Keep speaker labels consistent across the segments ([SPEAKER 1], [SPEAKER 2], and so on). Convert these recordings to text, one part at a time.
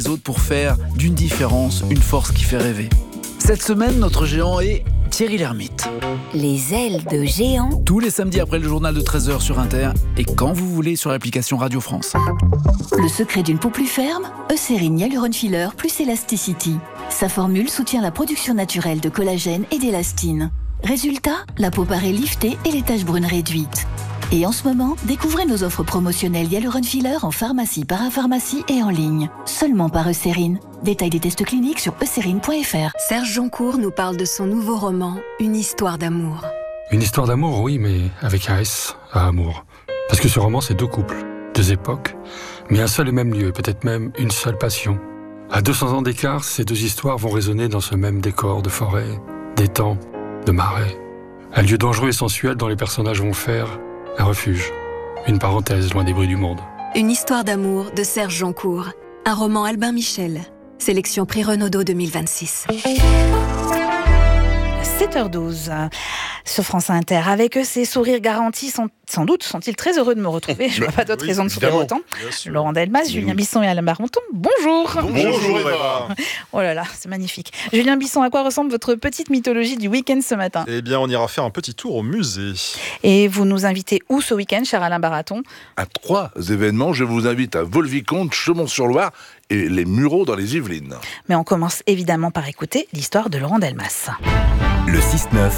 [SPEAKER 1] les autres pour faire d'une différence une force qui fait rêver. Cette semaine, notre géant est Thierry Lhermitte.
[SPEAKER 2] Les ailes de géant.
[SPEAKER 1] Tous les samedis après le journal de 13h sur Inter et quand vous voulez sur l'application Radio France.
[SPEAKER 3] Le secret d'une peau plus ferme, Eucérine Hyaluron Filler plus Elasticity. Sa formule soutient la production naturelle de collagène et d'élastine. Résultat, la peau paraît liftée et les taches brunes réduites. Et en ce moment, découvrez nos offres promotionnelles Hyaluron Filler en pharmacie, parapharmacie et en ligne. Seulement par Eucérine. Détail des tests cliniques sur eucérine.fr.
[SPEAKER 2] Serge Joncour nous parle de son nouveau roman, Une histoire d'amour.
[SPEAKER 4] Une histoire d'amour, oui, mais avec un S à amour. Parce que ce roman, c'est deux couples, deux époques, mais un seul et même lieu, peut-être même une seule passion. À 200 ans d'écart, ces deux histoires vont résonner dans ce même décor de forêt, d'étang, de marais. Un lieu dangereux et sensuel dont les personnages vont faire un refuge, une parenthèse loin des bruits du monde.
[SPEAKER 2] Une histoire d'amour de Serge Joncour. Un roman Albin Michel. Sélection Prix Renaudot 2026.
[SPEAKER 5] 7h12 sur France Inter. Avec eux, ces sourires garantis sans doute sont-ils très heureux de me retrouver. Je vois pas d'autre raison de sourire autant. Laurent Delmas, Julien Bisson et Alain Barenton, bonjour.
[SPEAKER 6] Bonjour Eva.
[SPEAKER 5] Oh là là, c'est magnifique. Julien Bisson, à quoi ressemble votre petite mythologie du week-end ce matin ?
[SPEAKER 6] Eh bien, on ira faire un petit tour au musée.
[SPEAKER 5] Et vous nous invitez où ce week-end, cher Alain Barenton ?
[SPEAKER 7] À 3 événements, je vous invite à Vaux-le-Vicomte, Chaumont-sur-Loire et les Mureaux dans les Yvelines.
[SPEAKER 5] Mais on commence évidemment par écouter l'histoire de Laurent Delmas.
[SPEAKER 8] Le 6-9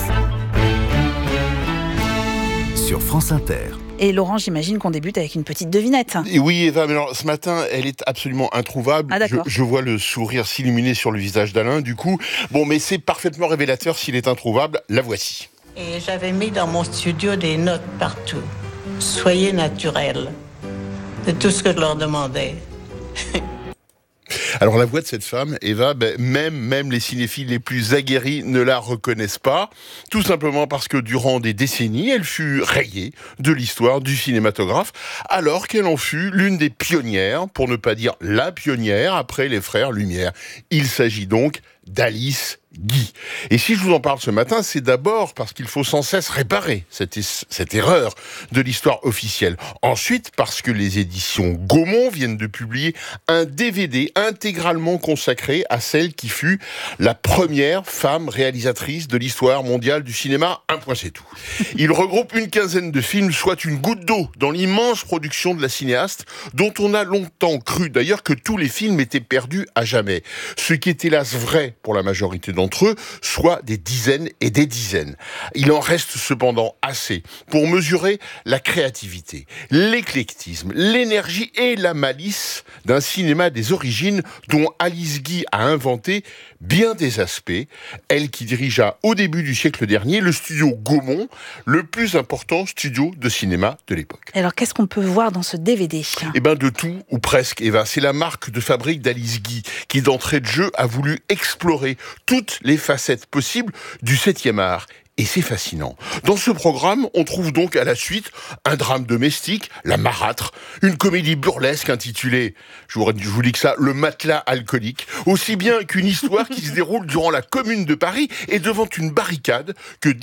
[SPEAKER 8] sur France Inter.
[SPEAKER 5] Et Laurent, j'imagine qu'on débute avec une petite devinette.
[SPEAKER 9] Et oui, Eva, mais alors, ce matin, elle est absolument introuvable.
[SPEAKER 5] Ah, d'accord.
[SPEAKER 9] Je vois le sourire s'illuminer sur le visage d'Alain, du coup. Bon, mais c'est parfaitement révélateur s'il est introuvable. La voici.
[SPEAKER 10] Et j'avais mis dans mon studio des notes partout. Soyez naturels. C'est tout ce que je leur demandais.
[SPEAKER 9] Alors la voix de cette femme, Eva, même les cinéphiles les plus aguerris ne la reconnaissent pas, tout simplement parce que durant des décennies, elle fut rayée de l'histoire du cinématographe, alors qu'elle en fut l'une des pionnières, pour ne pas dire la pionnière, après les frères Lumière. Il s'agit donc d'Alice Guy. Et si je vous en parle ce matin, c'est d'abord parce qu'il faut sans cesse réparer cette erreur de l'histoire officielle. Ensuite, parce que les éditions Gaumont viennent de publier un DVD intégralement consacré à celle qui fut la première femme réalisatrice de l'histoire mondiale du cinéma. Un point, c'est tout. Il regroupe une quinzaine de films, soit une goutte d'eau dans l'immense production de la cinéaste, dont on a longtemps cru d'ailleurs que tous les films étaient perdus à jamais. Ce qui est hélas vrai pour la majorité d'entre eux, soit des dizaines et des dizaines. Il en reste cependant assez pour mesurer la créativité, l'éclectisme, l'énergie et la malice d'un cinéma des origines dont Alice Guy a inventé bien des aspects, elle qui dirigea au début du siècle dernier le studio Gaumont, le plus important studio de cinéma de l'époque.
[SPEAKER 5] Alors qu'est-ce qu'on peut voir dans ce DVD ?
[SPEAKER 9] Eh bien de tout, ou presque, Eva. C'est la marque de fabrique d'Alice Guy qui d'entrée de jeu a voulu explorer toutes les facettes possibles du 7e art. Et c'est fascinant. Dans ce programme, on trouve donc à la suite un drame domestique, La Marâtre, une comédie burlesque intitulée, je vous dis que ça, Le Matelas alcoolique, aussi bien qu'une histoire qui se déroule durant la Commune de Paris et devant une barricade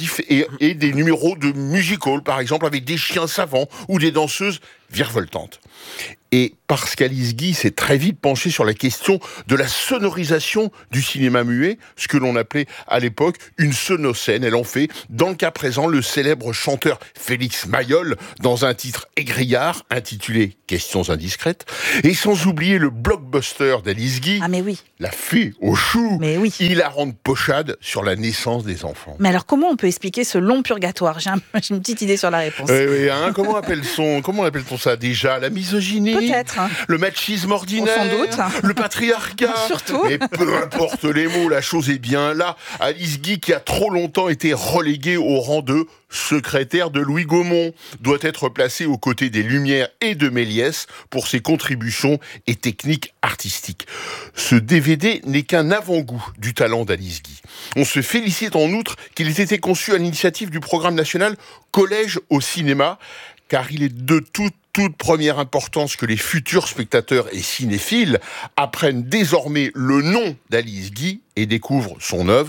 [SPEAKER 9] et des numéros de music-hall, par exemple, avec des chiens savants ou des danseuses virevoltantes. Et parce qu'Alice Guy s'est très vite penchée sur la question de la sonorisation du cinéma muet, ce que l'on appelait à l'époque une sonocène. Elle en fait, dans le cas présent, le célèbre chanteur Félix Mayol, dans un titre égrillard intitulé « Questions indiscrètes », et sans oublier le blockbuster d'Alice Guy, La Fée aux choux, hilarante pochade sur la naissance des enfants.
[SPEAKER 5] Mais alors comment on peut expliquer ce long purgatoire ? J'ai une petite idée sur la réponse.
[SPEAKER 9] Comment appelle-t-on ça déjà ? La misogynie ?
[SPEAKER 5] Peut-être.
[SPEAKER 9] Le machisme ordinaire,
[SPEAKER 5] sans doute.
[SPEAKER 9] Le patriarcat.
[SPEAKER 5] Surtout.
[SPEAKER 9] Mais peu importe les mots, la chose est bien là. Alice Guy, qui a trop longtemps été reléguée au rang de secrétaire de Louis Gaumont, doit être placée aux côtés des Lumières et de Méliès pour ses contributions et techniques artistiques. Ce DVD n'est qu'un avant-goût du talent d'Alice Guy. On se félicite en outre qu'il ait été conçu à l'initiative du programme national Collège au cinéma, car il est de toute première importance que les futurs spectateurs et cinéphiles apprennent désormais le nom d'Alice Guy et découvrent son œuvre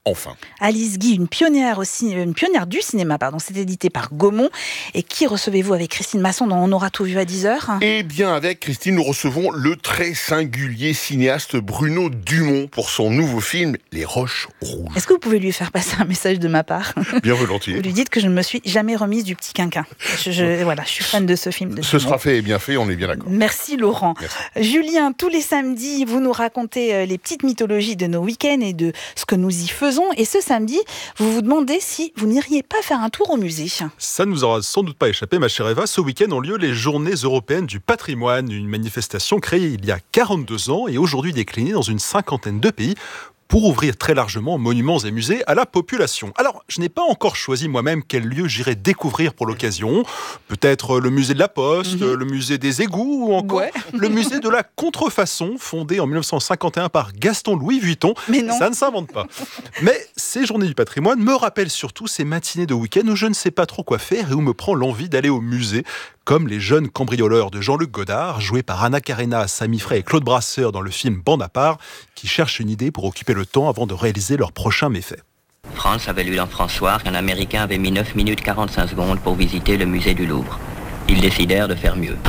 [SPEAKER 9] enfin.
[SPEAKER 5] Alice Guy, une pionnière du cinéma, c'est édité par Gaumont. Et qui recevez-vous avec Christine Masson dans On aura tout vu à 10h ?
[SPEAKER 9] Eh bien, avec Christine, nous recevons le très singulier cinéaste Bruno Dumont pour son nouveau film Les Roches Rouges.
[SPEAKER 5] Est-ce que vous pouvez lui faire passer un message de ma part ?
[SPEAKER 9] Bien volontiers.
[SPEAKER 5] Vous lui dites que je ne me suis jamais remise du Petit Quinquin. Je suis fan de ce film.
[SPEAKER 9] Ce sera fait et bien fait, on est bien d'accord.
[SPEAKER 5] Merci Laurent. Merci. Julien, tous les samedis, vous nous racontez les petites mythologies de nos week-ends et de ce que nous y faisons. Et ce samedi, vous vous demandez si vous n'iriez pas faire un tour au musée.
[SPEAKER 6] Ça ne nous aura sans doute pas échappé, ma chère Eva. Ce week-end ont lieu les Journées européennes du patrimoine, une manifestation créée il y a 42 ans et aujourd'hui déclinée dans une 50aine de pays pour ouvrir très largement monuments et musées à la population. Alors, je n'ai pas encore choisi moi-même quel lieu j'irai découvrir pour l'occasion. Peut-être le musée de la Poste, le musée des égouts ou encore le musée de la contrefaçon, fondé en 1951 par Gaston-Louis Vuitton.
[SPEAKER 5] Mais non.
[SPEAKER 6] Ça ne s'invente pas. Mais ces journées du patrimoine me rappellent surtout ces matinées de week-end où je ne sais pas trop quoi faire et où me prend l'envie d'aller au musée, comme Les Jeunes Cambrioleurs de Jean-Luc Godard, joué par Anna Karena, Samy Frey et Claude Brasseur dans le film Bande à part, qui cherchent une idée pour occuper le temps avant de réaliser leur prochain méfait.
[SPEAKER 11] France avait lu dans François qu'un Américain avait mis 9 minutes 45 secondes pour visiter le musée du Louvre. Ils décidèrent de faire mieux.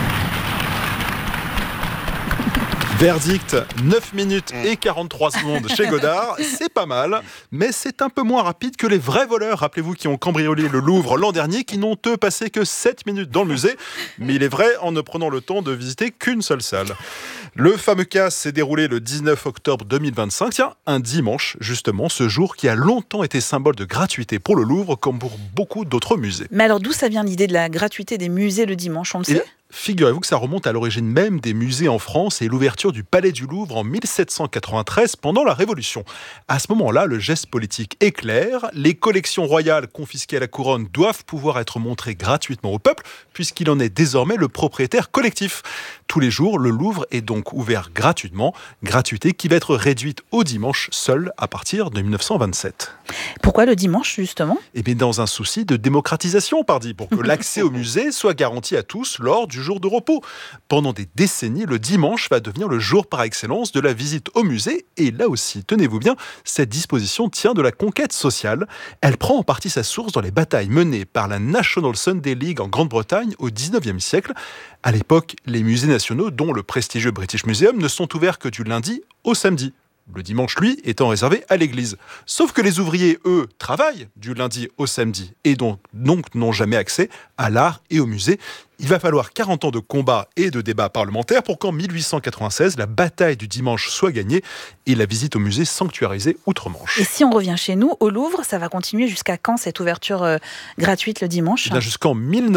[SPEAKER 6] Verdict, 9 minutes et 43 secondes chez Godard, c'est pas mal, mais c'est un peu moins rapide que les vrais voleurs, rappelez-vous, qui ont cambriolé le Louvre l'an dernier, qui n'ont eux passé que 7 minutes dans le musée, mais il est vrai en ne prenant le temps de visiter qu'une seule salle. Le fameux cas s'est déroulé le 19 octobre 2025, tiens, un dimanche, justement, ce jour qui a longtemps été symbole de gratuité pour le Louvre, comme pour beaucoup d'autres musées.
[SPEAKER 5] Mais alors d'où ça vient l'idée de la gratuité des musées le dimanche, on le sait ?
[SPEAKER 6] Figurez-vous que ça remonte à l'origine même des musées en France et l'ouverture du Palais du Louvre en 1793 pendant la Révolution. À ce moment-là, le geste politique est clair. Les collections royales confisquées à la couronne doivent pouvoir être montrées gratuitement au peuple puisqu'il en est désormais le propriétaire collectif. Tous les jours, le Louvre est donc ouvert gratuitement, gratuité qui va être réduite au dimanche seul à partir de 1927.
[SPEAKER 5] Pourquoi le dimanche, justement ?
[SPEAKER 6] Eh bien, dans un souci de démocratisation, pardi, pour que l'accès au musée soit garanti à tous lors du jour de repos. Pendant des décennies, le dimanche va devenir le jour par excellence de la visite au musée. Et là aussi, tenez-vous bien, cette disposition tient de la conquête sociale. Elle prend en partie sa source dans les batailles menées par la National Sunday League en Grande-Bretagne au XIXe siècle. À l'époque, les musées nationaux, dont le prestigieux British Museum, ne sont ouverts que du lundi au samedi. Le dimanche, lui, étant réservé à l'église. Sauf que les ouvriers, eux, travaillent du lundi au samedi et donc n'ont jamais accès à l'art et au musée. Il va falloir 40 ans de combats et de débats parlementaires pour qu'en 1896, la bataille du dimanche soit gagnée et la visite au musée sanctuarisée outre-Manche.
[SPEAKER 5] Et si on revient chez nous, au Louvre, ça va continuer jusqu'à quand cette ouverture gratuite le dimanche ?
[SPEAKER 6] Jusqu'en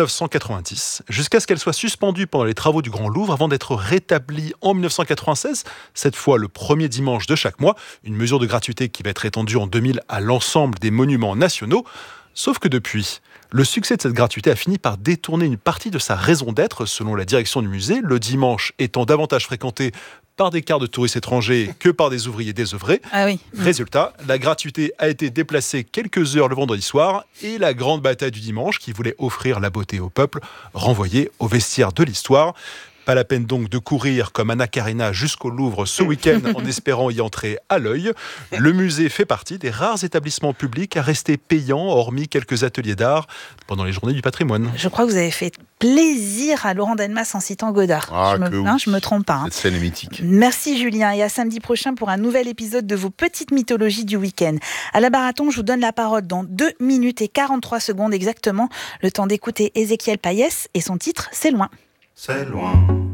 [SPEAKER 6] 1990, jusqu'à ce qu'elle soit suspendue pendant les travaux du Grand Louvre avant d'être rétablie en 1996, cette fois le premier dimanche de chaque mois, une mesure de gratuité qui va être étendue en 2000 à l'ensemble des monuments nationaux. Sauf que depuis, le succès de cette gratuité a fini par détourner une partie de sa raison d'être, selon la direction du musée, le dimanche étant davantage fréquenté par des quarts de touristes étrangers que par des ouvriers désœuvrés.
[SPEAKER 5] Ah oui.
[SPEAKER 6] Résultat, la gratuité a été déplacée quelques heures le vendredi soir et la grande bataille du dimanche, qui voulait offrir la beauté au peuple, renvoyée au vestiaire de l'histoire. Pas la peine donc de courir comme Anna Karena jusqu'au Louvre ce week-end en espérant y entrer à l'œil. Le musée fait partie des rares établissements publics à rester payants, hormis quelques ateliers d'art pendant les journées du patrimoine.
[SPEAKER 5] Je crois que vous avez fait plaisir à Laurent Delmas en citant Godard. Je me trompe pas.
[SPEAKER 9] Cette scène est mythique.
[SPEAKER 5] Merci Julien et à samedi prochain pour un nouvel épisode de vos petites mythologies du week-end. À la Baraton, je vous donne la parole dans 2 minutes et 43 secondes exactement. Le temps d'écouter Ézéchiel Payès et son titre « C'est loin ».
[SPEAKER 12] C'est loin.